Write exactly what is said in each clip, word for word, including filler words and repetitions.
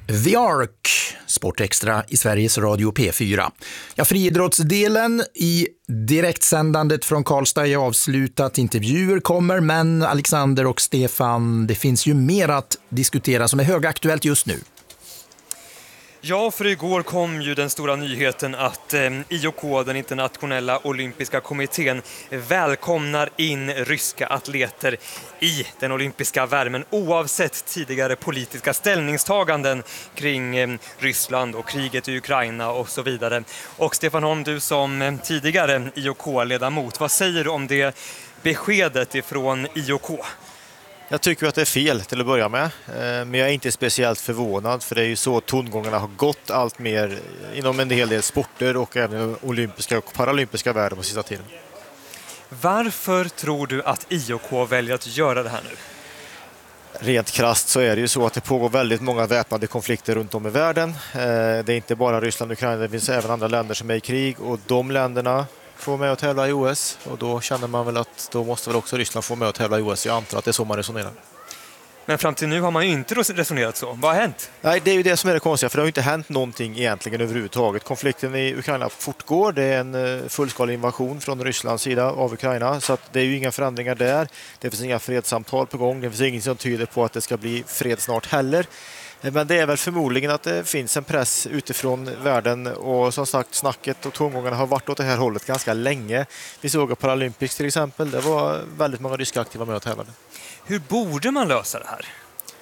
The Ark, Sportextra i Sveriges Radio P fyra. Ja, friidrottsdelen i direktsändandet från Karlstad är avslutat. Intervjuer kommer, men Alexander och Stefan, det finns ju mer att diskutera som är högaktuellt just nu. Ja, för igår kom ju den stora nyheten att eh, I O K, den internationella olympiska kommittén, välkomnar in ryska atleter i den olympiska värmen oavsett tidigare politiska ställningstaganden kring eh, Ryssland och kriget i Ukraina och så vidare. Och Stefan Holm, du som eh, tidigare I O K-ledamot, vad säger du om det beskedet ifrån I O K? Jag tycker att det är fel till att börja med, men jag är inte speciellt förvånad, för det är ju så tongångarna har gått allt mer inom en hel del sporter och även olympiska och paralympiska världen på sista tiden. Varför tror du att I O K väljer att göra det här nu? Rent krasst så är det ju så att det pågår väldigt många väpnade konflikter runt om i världen. Det är inte bara Ryssland och Ukraina, det finns även andra länder som är i krig, och de länderna få med att tävla i O S, och då känner man väl att då måste väl också Ryssland få med att tävla i O S. Jag antar att det är så man resonerar. Men fram till nu har man ju inte resonerat så. Vad har hänt? Nej, det är ju det som är det konstiga, för det har ju inte hänt någonting egentligen överhuvudtaget. Konflikten i Ukraina fortgår, det är en fullskalig invasion från Rysslands sida av Ukraina, så att det är ju inga förändringar där. Det finns inga fredssamtal på gång, det finns inget som tyder på att det ska bli fred snart heller. Men det är väl förmodligen att det finns en press utifrån världen, och som sagt, snacket och tongångarna har varit åt det här hållet ganska länge. Vi såg att Paralympics till exempel, det var väldigt många ryska aktiva med och tävlade. Hur borde man lösa det här?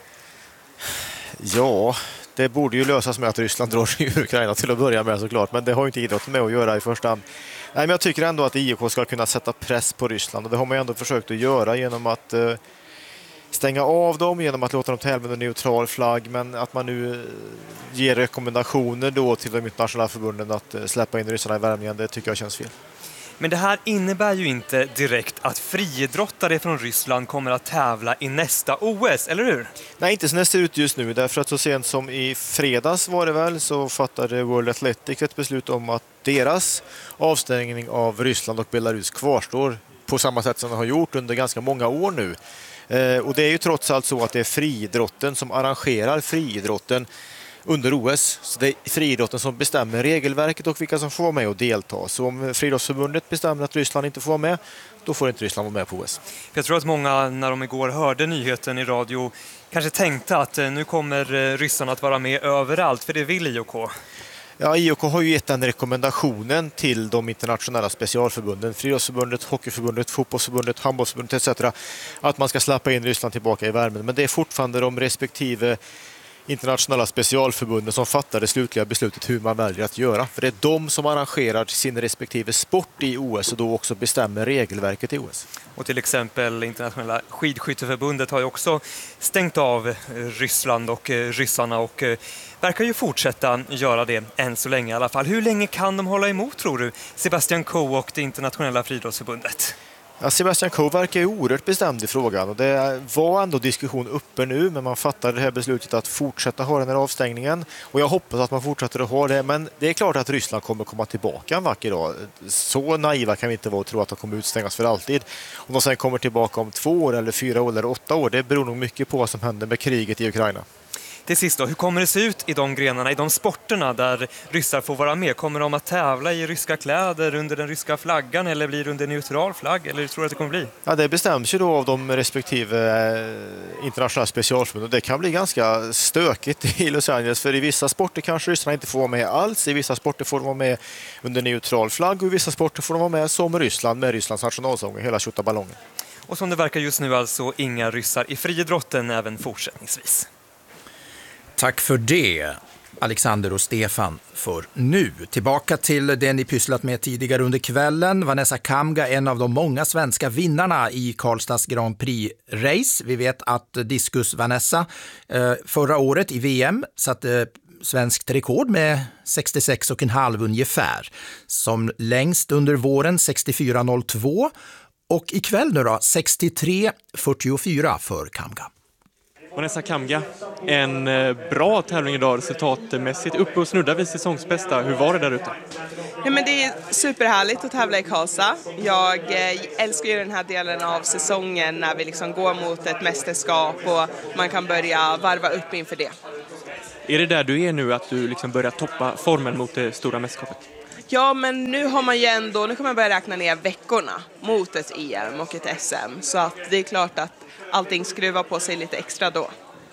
Ja, det borde ju lösas med att Ryssland drar sig ur Ukraina till att börja med, såklart, men det har ju inte idrotten med att göra i första hand. Nej, men jag tycker ändå att I O K ska kunna sätta press på Ryssland, och det har man ju ändå försökt att göra genom att eh, stänga av dem, genom att låta dem tävla under neutral flagg, men att man nu ger rekommendationer då till de internationella förbunden att släppa in ryssarna i värmningen, det tycker jag känns fel. Men det här innebär ju inte direkt att friidrottare från Ryssland kommer att tävla i nästa O S, eller hur? Nej, inte som det ser ut just nu, därför att så sent som i fredags var det väl, så fattade World Athletics ett beslut om att deras avstängning av Ryssland och Belarus kvarstår på samma sätt som de har gjort under ganska många år nu. Och det är ju trots allt så att det är friidrotten som arrangerar friidrotten under O S. Så det är friidrotten som bestämmer regelverket och vilka som får vara med och delta. Så om Friidrottsförbundet bestämmer att Ryssland inte får vara med, då får inte Ryssland vara med på O S. Jag tror att många, när de igår hörde nyheten i radio, kanske tänkte att nu kommer ryssarna att vara med överallt, för det vill I O K. Ja, I O K har ju gett den rekommendationen till de internationella specialförbunden, Friidrottsförbundet, Hockeyförbundet, Fotbollsförbundet, Handbollsförbundet et cetera, att man ska släppa in Ryssland tillbaka i värmen. Men det är fortfarande de respektive internationella specialförbunden som fattar det slutliga beslutet hur man väljer att göra. För det är de som arrangerar sin respektive sport i O S och då också bestämmer regelverket i O S. Och till exempel internationella skidskytteförbundet har ju också stängt av Ryssland och ryssarna och verkar ju fortsätta göra det än så länge i alla fall. Hur länge kan de hålla emot, tror du, Sebastian Coe och det internationella friidrottsförbundet? Ja, Sebastian Coe verkar ju oerhört bestämd i frågan, och det var ändå diskussion uppe nu, men man fattade det här beslutet att fortsätta ha den här avstängningen, och jag hoppas att man fortsätter att ha det, men det är klart att Ryssland kommer komma tillbaka en vacker dag. Så naiva kan vi inte vara och tro att de kommer utstängas för alltid. Om de sen kommer tillbaka om två år eller fyra år eller åtta år, det beror nog mycket på vad som händer med kriget i Ukraina. Till sist då, hur kommer det se ut i de grenarna, i de sporterna där ryssar får vara med? Kommer de att tävla i ryska kläder under den ryska flaggan, eller blir det under neutral flagg, eller hur tror du att det kommer bli? Ja, det bestäms ju då av de respektive internationella specialförbund, och det kan bli ganska stökigt i Los Angeles, för i vissa sporter kanske ryssarna inte får vara med alls, i vissa sporter får de vara med under neutral flagg, och i vissa sporter får de vara med som Ryssland med Rysslands nationalsång, hela tjottaballongen. Och som det verkar just nu alltså inga ryssar i friidrotten även fortsättningsvis. Tack för det, Alexander och Stefan, för nu. Tillbaka till det ni pysslat med tidigare under kvällen. Vanessa Kamga, en av de många svenska vinnarna i Karlstads Grand Prix-race. Vi vet att diskus Vanessa eh, förra året i V M satte svenskt rekord med sextiosex komma fem ungefär. Som längst under våren sextiofyra noll två, och ikväll nu då sextiotre fyrtiofyra för Kamga. Vanessa Kamga, en bra tävling idag resultatmässigt, uppe och snuddar vid säsongsbästa. Hur var det där ute? Ja, men det är superhärligt att tävla i Karlstad. Jag älskar ju den här delen av säsongen när vi liksom går mot ett mästerskap och man kan börja varva upp inför det. Är det där du är nu, att du liksom börjar toppa formen mot det stora mästerskapet? Ja, men nu har man ju ändå, nu kommer jag börja räkna ner veckorna mot ett E M och ett S M. Så att det är klart att allting skruvar på sig lite extra då.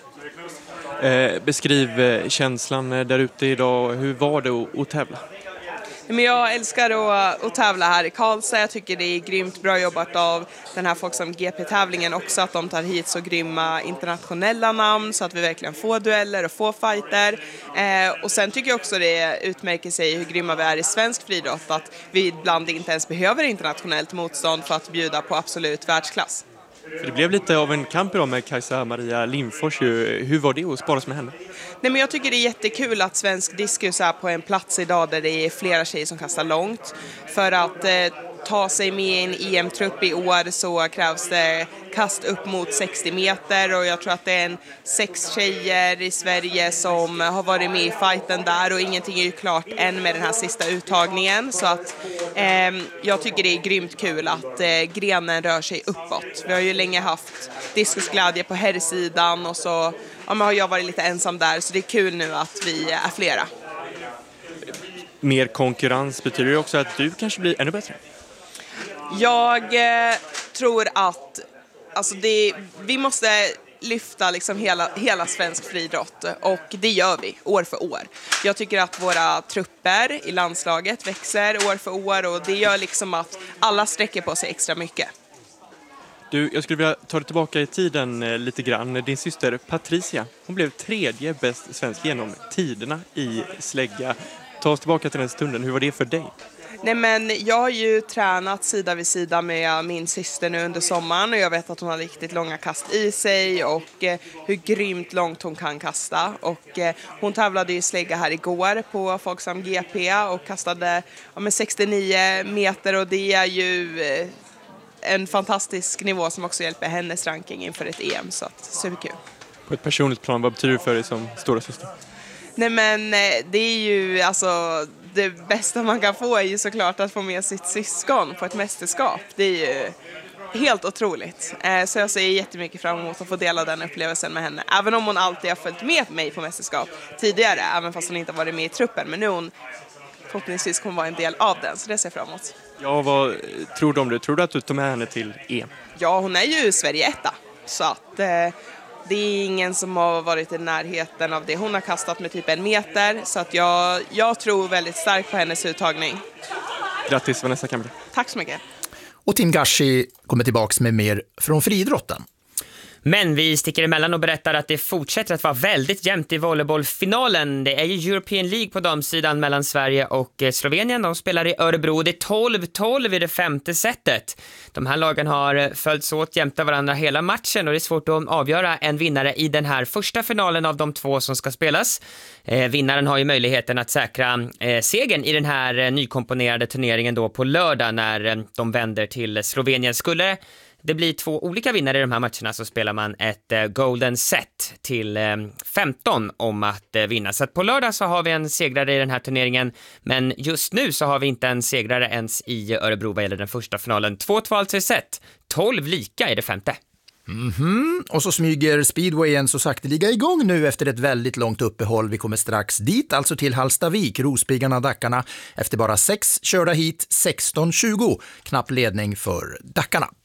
Eh, beskriv eh, känslan eh, där ute idag. Hur var det att, att tävla? Men jag älskar att, att tävla här i Karlstad. Jag tycker det är grymt bra jobbat av den här Folksam G P-tävlingen också, att de tar hit så grymma internationella namn så att vi verkligen får dueller och får fighter. Eh, och sen tycker jag också det utmärker sig hur grymma vi är i svensk friidrott, att vi ibland inte ens behöver internationellt motstånd för att bjuda på absolut världsklass. För det blev lite av en kamp idag med Kajsa Maria Lindfors. Hur var det att sparas med henne? Nej, men jag tycker det är jättekul att svensk diskus är på en plats idag där det är flera tjejer som kastar långt. För att eh, ta sig med i en E M-trupp i år så krävs det kast upp mot sextio meter, och jag tror att det är en sex tjejer i Sverige som har varit med i fighten där, och ingenting är ju klart än med den här sista uttagningen. Så att eh, jag tycker det är grymt kul att eh, grenen rör sig uppåt. Vi har ju länge haft diskusglädje på herrsidan, och så ja, men har jag varit lite ensam där, så det är kul nu att vi är flera. Mer konkurrens betyder det också att du kanske blir ännu bättre? Jag eh, tror att alltså det, vi måste lyfta liksom hela, hela svensk friidrott, och det gör vi år för år. Jag tycker att våra trupper i landslaget växer år för år, och det gör liksom att alla sträcker på sig extra mycket. Du, jag skulle vilja ta dig tillbaka i tiden eh, lite grann. Din syster Patricia, hon blev tredje bäst svensk genom tiderna i slägga. Ta oss tillbaka till den stunden. Hur var det för dig? Nej, men jag har ju tränat sida vid sida med min syster nu under sommaren, och jag vet att hon har riktigt långa kast i sig, och eh, hur grymt långt hon kan kasta. Och eh, hon tävlade i slägga här igår på Folksam G P och kastade ja, med sextionio meter, och det är ju eh, en fantastisk nivå som också hjälper hennes ranking inför ett E M, så att superkul. På ett personligt plan, vad betyder det för dig som stora syster? Nej, men det är ju alltså det bästa man kan få är ju såklart att få med sitt syskon på ett mästerskap. Det är ju helt otroligt. Så jag ser jättemycket fram emot att få dela den upplevelsen med henne. Även om hon alltid har följt med mig på mästerskap tidigare, även fast hon inte har varit med i truppen. Men nu hon förhoppningsvis kommer vara en del av den, så det ser jag fram emot. Ja, vad tror du om det? Tror du att du tar med henne till E M? Ja, hon är ju Sverige etta, så att eh, det är ingen som har varit i närheten av det. Hon har kastat med typ en meter, så att jag, jag tror väldigt starkt på hennes uttagning. Grattis Vanessa Kamra. Tack så mycket. Och Tim Gashi kommer tillbaka med mer från friidrotten. Men vi sticker emellan och berättar att det fortsätter att vara väldigt jämnt i volleybollfinalen. Det är ju European League på damsidan mellan Sverige och Slovenien. De spelar i Örebro. Det är tolv tolv i det femte setet. De här lagen har följts åt jämta varandra hela matchen, och det är svårt att avgöra en vinnare i den här första finalen av de två som ska spelas. Eh, vinnaren har ju möjligheten att säkra eh, segern i den här eh, nykomponerade turneringen då på lördag när eh, de vänder till Slovenien. Skulle det blir två olika vinnare i de här matcherna, så spelar man ett eh, golden set till eh, femton om att eh, vinna. Så att på lördag så har vi en segrare i den här turneringen, men just nu så har vi inte en segrare ens i Örebro vad gäller den första finalen. två två alltså i set, tolv lika i det femte. Mm-hmm. Och så smyger speedwayen så sakteliga igång nu efter ett väldigt långt uppehåll. Vi kommer strax dit, alltså till Hallstavik, Rospiggarna Dackarna, efter bara sex körda hit, sexton tjugo. Knapp ledning för Dackarna.